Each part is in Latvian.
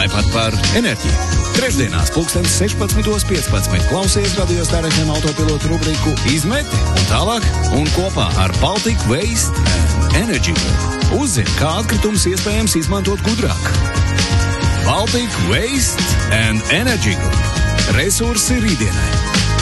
Tāpat par enerģiju. Trešdienās 16:15 klausies Radio Star FM autopilotu rubriku Izmeti un tālāk un kopā ar Baltic Waste and Energy Group uzzini, kā atkritumus iespējams izmantot gudrāk. Baltic Waste and Energy Group. Resursi rītdienai.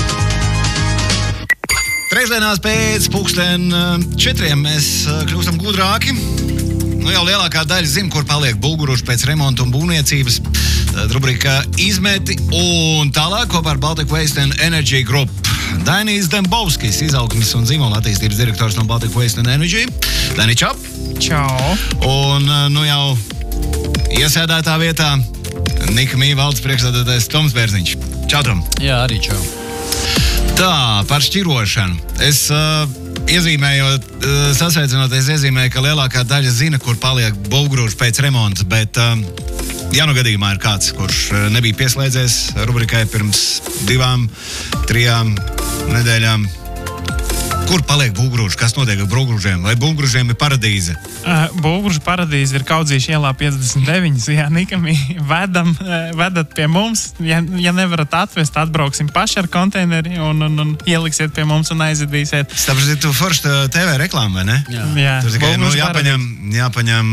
Trešdienās pēc 4:00 mēs kļūstam gudrāki. Jau lielākā daļa zina, kur paliek bulguruši pēc remonta un būvniecības. Tad rubrika Izmeti un tālāk kopā ar Baltic Waste and Energy Group. Dainis Dembovskis, izaugsmes un zīmola attīstības direktors no Baltic Waste and Energy. Daini, čau! Čau! Un jau iesēdētā vietā Nikamī valdes priekšsēdētājs Toms Bērziņš. Čau, Tom! Jā, arī čau. Tā, par šķirošanu. Es iezīmējot, sasveicinoties, iezīmēju, ka lielākā daļa zina, kur paliek bulguruši pēc remonta, bet ja nu gadījumā ir kāds, kurš nebija pieslēdzies rubrikai pirms 2-3 nedēļām, kur paliek bulguruši? Kas notiek ar bulgurušiem? Vai bulgurušiem ir paradīze? Bulgurušu paradīze ir Kaudzīša ielā 59. Jā, Nikamī, vedat pie mums. Ja nevarat atvest, atbrauksim paši ar konteineri un ieliksiet pie mums un aizvedīsiet. Tāpēc tu forši TV reklāma, vai ne? Jā. Tur tikai jāpaņem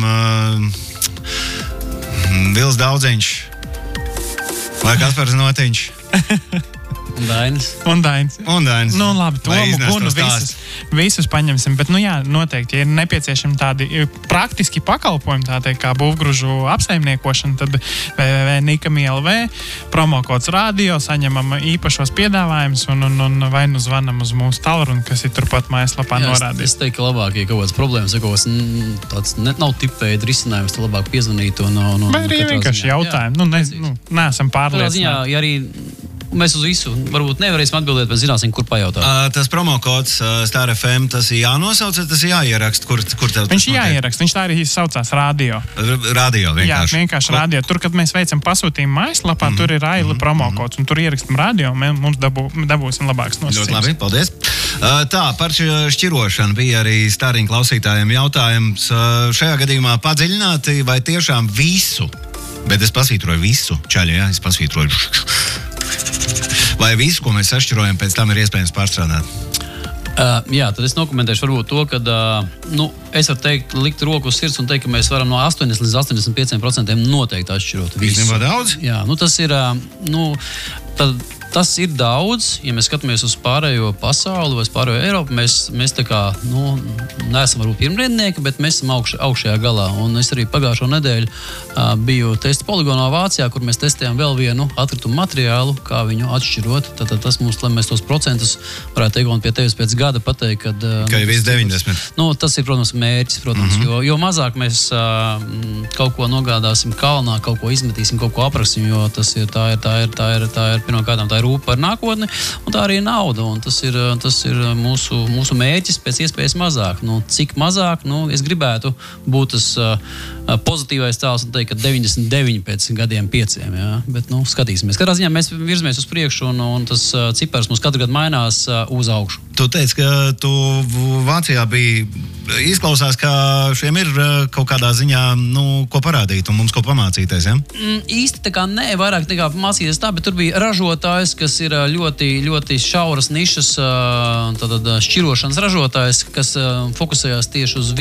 Vils Daudziņš vai Kaspars Notiņš. Un Dainis. Nu, labi, Tomu visus paņemsim, bet, noteikti, ja ir nepieciešami tādi praktiski pakalpojumi, tā teikt, kā būvgružu apsaimniekošana, tad www.nikami.lv, promokods radio, saņemam īpašos piedāvājumus un vai nu zvanam uz mūsu tālruni, kas ir turpat mājaslapā norādīts. Es teiktu, ka labāk, ja kaut kāds problēmas, ja kaut kāds tāds nav tipveida risinājums, tad labāk piezvanīt vai arī vienkārši jautājumu. Neesam pārliecināti. Ja arī mēs uz visu varbūt nevarēsim atbildēt, bet zināsim, kur pajautāt. Tas promokods Star FM, tas ir jānosauc, tas ir jāierakst, kur tev tas viņš ir jāierakst, viņš tā arī saucās radio. Radio vienkārši. Jā, vienkārši radio. Tur, kad mēs veicam pasūtījumu mājaslapā, tur ir aila promokods, un tur ierakstam radio, un mums dabūsim labāks nosacījums. Ļoti labi, paldies. Tā, par šķirošanu bija arī Stariņu klausītājiem jautājums. Šajā gadījumā padziļināti vai tiešām visu, bet es pasvītroju visu, čaļi, jā, es pasvītroju. Vai visu, ko mēs sašķirojam, pēc tam ir iespējams pārstrādāt? Jā, tad es nokomentēšu varbūt to, ka es varu teikt, likt roku uz sirds un teikt, ka mēs varam no 80 līdz 85% noteikti atšķirot visu. Īstenībā daudz? Jā, tas ir, tas ir daudz, ja mēs skatāmies uz pārējo pasauli vai uz pārējo Eiropu, mēs tā kā, neesam varbūt pirmrindnieki, bet mēs esam augšējā galā. Un es arī pagājušo nedēļu biju testa poligonā Vācijā, kur mēs testējām vēl vienu atkritumu materiālu, kā viņu atšķirot. Tātad tas mums, lai mēs tos procentus varētu teikt, un pie tevis pēc gada pateikt, ka ir viss 90. Tas ir, protams, mērķis, jo mazāk mēs kaut ko nogādāsim kalnā, kaut ko izmetīsim, kaut ko apraksim, jo tas ir, tā ir pirmkārtām, tā ir rūpa par nākotni, un tā arī ir nauda, un tas ir mūsu mērķis pēc iespējas mazāk. Cik mazāk, es gribētu būt tas pozitīvais tēls un teikt, ka 99 pēc gadiem 5, jā, bet, skatīsimies. Katrā ziņā mēs virzamies uz priekšu, un tas cipars mums katru gadu mainās uz augšu. Tu teici, ka tu Vācijā biji, izklausās, ka šiem ir kaut kādā ziņā, ko parādīt un mums ko pamācīties, ja? Īsti tā kā ne, vairāk nekā mācīties tā, bet tur bija ražotājs, kas ir ļoti, ļoti šauras nišas, tātad šķirošanas ražotājs, kas fokusējās tieši uz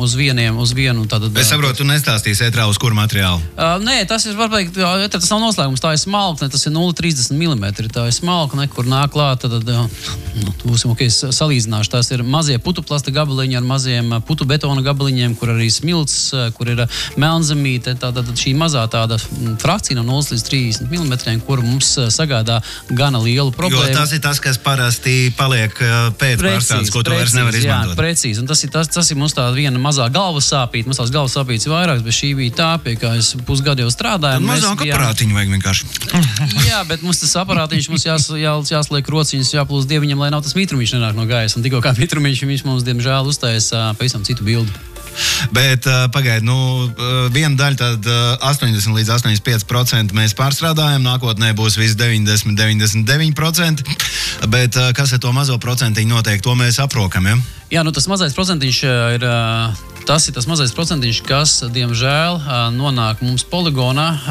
vienu. Tātad, es saprotu, tu nestāstīsi ētrā uz kuru materiālu? Nē, tas ir, varbūt, tas nav noslēgums, tā ir smalkne, tas ir 0,30 mm, tā ir smalkne, kur nāk klāt, tad, būsim, salīdzināšu, tās ir mazie putuplasta gabaliņi ar maziem putu betona gabaliņiem, kur arī smilts, kur ir melnzemīte, tātad šī mazā tāda frakcija no 0 līdz 30 mm, kur mums sagādā gana lielu problēmu. Jo tas ir tas, kas parasti paliek pēc pārstrādes, ko tu vairs nevar izmantot. Jā, precīzi, un tas ir mums tā viena mazā galvas sāpīt, mums tās galvas sāpītas vairākas, bet šī bija tā, pie kā es pusgadu jau strādāju. Tad mazāk aparātiņu vajag vienkārši. Jā, bet mums tas aparātiņš, mums jāsliek rociņas, jāplūst dieviņam, lai nav tas mitrumiņš nenāk no gaisa. Un tikko kā mitrumiņš, viņš mums, diemžēl, uztaisa pavisam citu bildi. Bet pagaid, viena daļa tad 80 līdz 85% mēs pārstrādājam, nākotnē būs viss 99%, bet kas ar to mazo procentiņu notiek, to mēs aprokam, ja? Jā, tas mazais procentiņš ir Tas ir tas mazais procentiņš, kas, diemžēl, nonāk mums poligonā